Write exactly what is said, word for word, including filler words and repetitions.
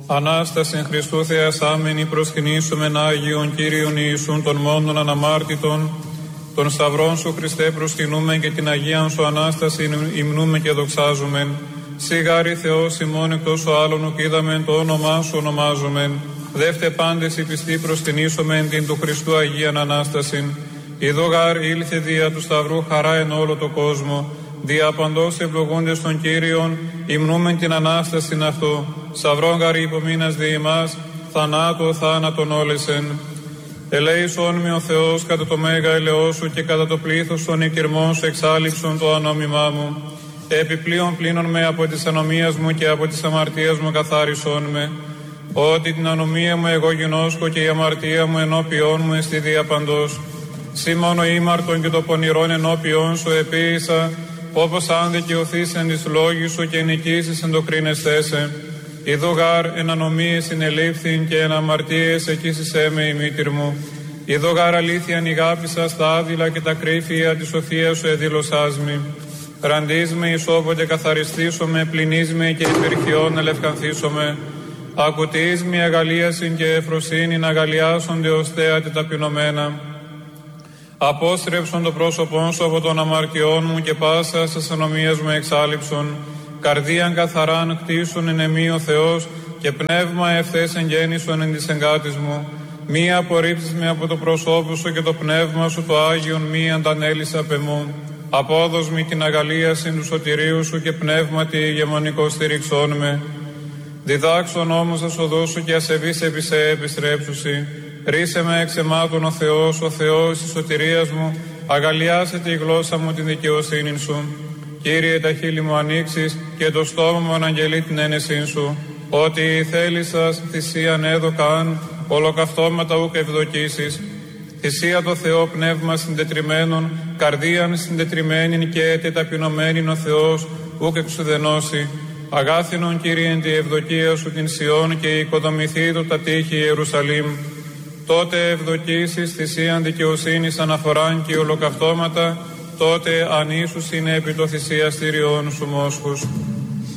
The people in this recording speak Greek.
Ανάσταση Χριστού Θεασάμενη προσκυνήσουμε Άγιον Κύριον Ιησούν των μόνων αναμάρτητων, των σταυρών Σου Χριστέ προσκυνούμε και την Αγίαν Σου Ανάσταση υμνούμε και δοξάζουμε. Σιγάρι Θεός ημών εκτός ο άλλον ουκ είδαμεν, το όνομά Σου ονομάζομεν. Δεύτε πάντες οι πιστοί προσκυνήσομεν την του Χριστού Αγίαν Ανάστασιν. Ιδώ γάρ ήλθε δια του σταυρού χαρά εν όλο το κόσμο. Δια παντός ευλογούντες των Κύριων, υμνούμεν την Ανάστασιν αυτό. Σταυρόν γάρ υπομείνας δι' ημάς, θανάτου θάνατον όλεσεν. Ελέησον με ο Θεός κατά το μέγα ελεός Σου και κατά το πλήθος των οικειρμών Σου εξάλληψον το ανόμημά μου. Επιπλέον πλήνων με από της ανομίας μου και από της αμαρτίας μου καθάρισον με. Ότι την ανομία μου εγώ γινώσκω και η αμαρτία μου ενώπιόν μου εστί διαπαντός. Σύ μόνο ήμαρτον και το πονηρόν ενώπιόν Σου επίησα, όπως αν δικαιωθείς εν της λόγης Σου και νικήσεις εν το κρίνεσθέσαι. Ιδού γάρ εν ανομίες συνελήφθην και εν αμαρτίες εκείσισέ με η μήτηρ μου. Ιδού γάρ αλήθειαν ηγάπησα στα άδειλα και τα κρύφια της σοφίας Σου εδήλωσάς μη. Ραντείς με εις όποτε καθαριστήσομαι, πληνείς με και υπερχιών ελευκανθήσομαι. Ακουτείς με αγαλίασιν και εφροσύνην αγαλιάσονται ως θέατε ταπεινωμένα. Απόστρεψον το πρόσωπόν Σου από των αμαρτιών μου και πάσα στις ανομίες μου εξάλληψον. Καρδίαν καθαράν κτίσουν εν εμή ο Θεός και πνεύμα ευθές εγγέννησον εν της εγκάτης μου. Μη απορρίψεις με από το προσώπου Σου και το πνεύμα Σου το Άγιον μη αντανέλεις απ' εμού. Απόδος μη την αγαλίασιν του σωτηρίου Σου και πνεύματι ηγεμονικό στηριξόν με. Διδάξον όμως ας οδούς Σου και ασεβείς επί σε επιστρέψουσι. Ρίσε με εξ εμάτων ο Θεός, ο Θεός της σωτηρίας μου, αγαλιάσετε η γλώσσα μου την δικαιοσύνη Σου. Κύριε, τα χείλη μου ανοίξεις και το στόμα μου αναγγελεί την ένεσήν Σου. Ότι η θέλησας θυσίαν έδωκαν, ολοκαυτώματα ούκ ευδοκίσεις. Θυσία το Θεό πνεύμα συντετριμένων, καρδίαν συντετριμένην και τεταπεινωμένην ο Θεός ούκ εξουδενώσει. Αγάθινον Κύριε εν τη ευδοκία Σου την Σιών και οικοδομηθεί του τα τείχη Ιερουσαλήμ. Τότε ευδοκίσεις θυσίαν δικαιοσύνης αναφοράν και ολοκαυτώματα, τότε αν ίσους είναι επί το θυσιαστήριον Σου μόσχους.